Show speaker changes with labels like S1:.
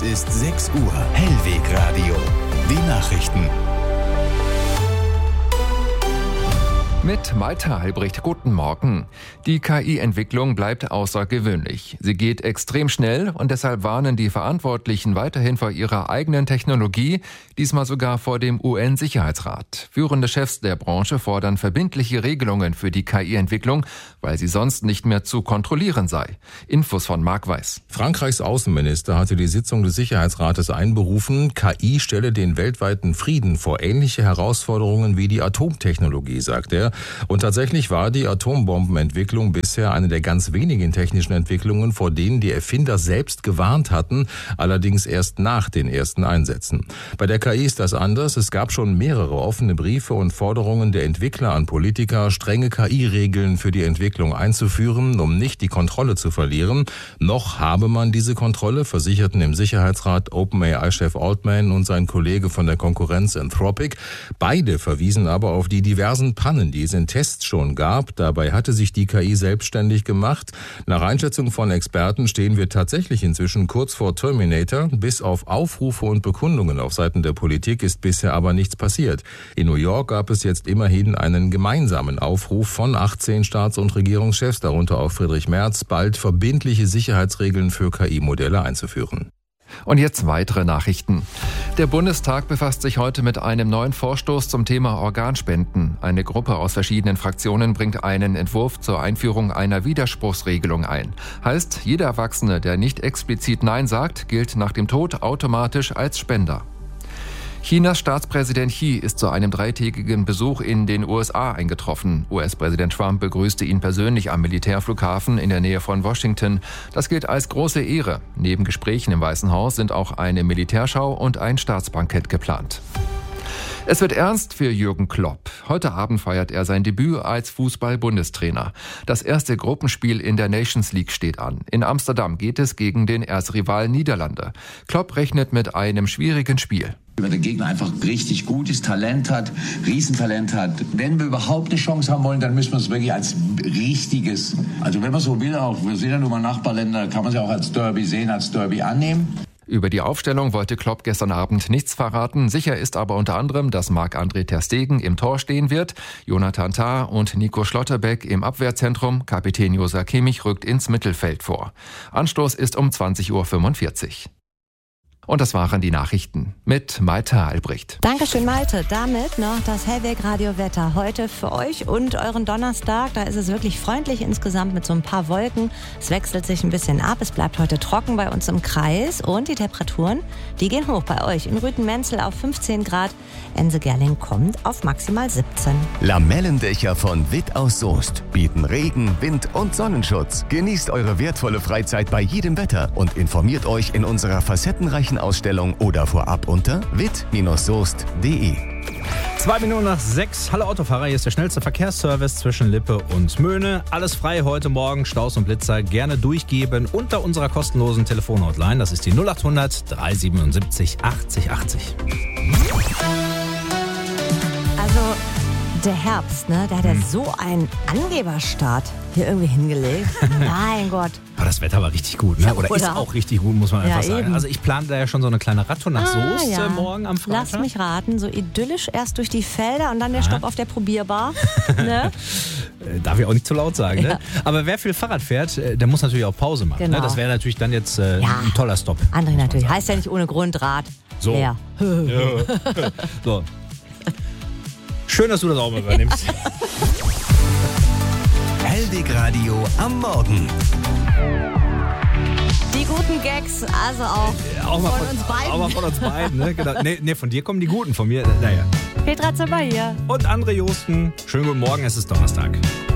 S1: Es ist 6 Uhr. Hellweg Radio. Die Nachrichten.
S2: Mit Malte Albrecht, guten Morgen. Die KI-Entwicklung bleibt außergewöhnlich. Sie geht extrem schnell und deshalb warnen die Verantwortlichen weiterhin vor ihrer eigenen Technologie, diesmal sogar vor dem UN-Sicherheitsrat. Führende Chefs der Branche fordern verbindliche Regelungen für die KI-Entwicklung, weil sie sonst nicht mehr zu kontrollieren sei. Infos von Marc Weiß.
S3: Frankreichs Außenminister hatte die Sitzung des Sicherheitsrates einberufen. KI stelle den weltweiten Frieden vor ähnliche Herausforderungen wie die Atomtechnologie, sagt er. Und tatsächlich war die Atombombenentwicklung bisher eine der ganz wenigen technischen Entwicklungen, vor denen die Erfinder selbst gewarnt hatten, allerdings erst nach den ersten Einsätzen. Bei der KI ist das anders. Es gab schon mehrere offene Briefe und Forderungen der Entwickler an Politiker, strenge KI-Regeln für die Entwicklung einzuführen, um nicht die Kontrolle zu verlieren. Noch habe man diese Kontrolle, versicherten im Sicherheitsrat OpenAI-Chef Altman und sein Kollege von der Konkurrenz Anthropic. Beide verwiesen aber auf die diversen Pannen, die es in Tests schon gab. Dabei hatte sich die KI selbstständig gemacht. Nach Einschätzung von Experten stehen wir tatsächlich inzwischen kurz vor Terminator. Bis auf Aufrufe und Bekundungen auf Seiten der Politik ist bisher aber nichts passiert. In New York gab es jetzt immerhin einen gemeinsamen Aufruf von 18 Staats- und Regierungschefs, darunter auch Friedrich Merz, bald verbindliche Sicherheitsregeln für KI-Modelle einzuführen.
S2: Und jetzt weitere Nachrichten. Der Bundestag befasst sich heute mit einem neuen Vorstoß zum Thema Organspenden. Eine Gruppe aus verschiedenen Fraktionen bringt einen Entwurf zur Einführung einer Widerspruchsregelung ein. Heißt, jeder Erwachsene, der nicht explizit Nein sagt, gilt nach dem Tod automatisch als Spender. Chinas Staatspräsident Xi ist zu einem 3-tägigen Besuch in den USA eingetroffen. US-Präsident Trump begrüßte ihn persönlich am Militärflughafen in der Nähe von Washington. Das gilt als große Ehre. Neben Gesprächen im Weißen Haus sind auch eine Militärschau und ein Staatsbankett geplant. Es wird ernst für Jürgen Klopp. Heute Abend feiert er sein Debüt als Fußball-Bundestrainer. Das erste Gruppenspiel in der Nations League steht an. In Amsterdam geht es gegen den Erzrival Niederlande. Klopp rechnet mit einem schwierigen Spiel.
S4: Wenn der Gegner einfach richtig gutes Talent hat, Riesentalent hat. Wenn wir überhaupt eine Chance haben wollen, dann müssen wir es wirklich als richtiges, also wenn man so will, auch wir sind ja nun mal Nachbarländer, kann man es ja auch als Derby sehen, als Derby annehmen.
S2: Über die Aufstellung wollte Klopp gestern Abend nichts verraten. Sicher ist aber unter anderem, dass Marc-André ter Stegen im Tor stehen wird, Jonathan Tah und Nico Schlotterbeck im Abwehrzentrum. Kapitän Joshua Kimmich rückt ins Mittelfeld vor. Anstoß ist um 20.45 Uhr. Und das waren die Nachrichten mit Malte Albrecht.
S5: Dankeschön, Malte. Damit noch das Hellweg-Radio-Wetter heute für euch und euren Donnerstag. Da ist es wirklich freundlich insgesamt mit so ein paar Wolken. Es wechselt sich ein bisschen ab. Es bleibt heute trocken bei uns im Kreis. Und die Temperaturen, die gehen hoch bei euch. In Rüthen-Menzel auf 15 Grad. Ense-Gerling kommt auf maximal 17.
S1: Lamellendächer von Witt aus Soest bieten Regen, Wind und Sonnenschutz. Genießt eure wertvolle Freizeit bei jedem Wetter und informiert euch in unserer facettenreichen Ausstellung oder vorab unter witt-soest.de.
S6: 2 Minuten nach 6. Hallo Autofahrer, hier ist der schnellste Verkehrsservice zwischen Lippe und Möhne. Alles frei heute Morgen, Staus und Blitzer gerne durchgeben unter unserer kostenlosen Telefonhotline. Das ist die 0800 377 80 80.
S5: Also der Herbst, ne, der hat ja so einen Angeberstart hier irgendwie hingelegt. Mein Gott.
S6: Aber das Wetter war richtig gut, ne? Oder ist auch richtig gut, muss man einfach sagen.
S5: Eben.
S6: Also ich plane da ja schon so eine kleine Radtour nach Soest morgen am Freitag.
S5: Lass mich raten, so idyllisch erst durch die Felder und dann der Stopp auf der Probierbar. Ne?
S6: Darf ich auch nicht zu laut sagen, ne? Aber wer viel Fahrrad fährt, der muss natürlich auch Pause machen.
S5: Genau.
S6: Ne? Das wäre natürlich dann jetzt ein toller Stopp.
S5: André natürlich, heißt ja nicht ohne Grund Rad.
S6: So.
S5: Ja.
S6: So. Schön, dass du das auch mal übernimmst.
S1: Hellweg Radio am Morgen.
S5: Die guten Gags, also auch von uns beiden.
S6: Auch mal von uns beiden, ne? Genau. Nee, von dir kommen die guten, von mir, naja.
S5: Petra Zimmer hier.
S6: Und André Josten, schönen guten Morgen, es ist Donnerstag.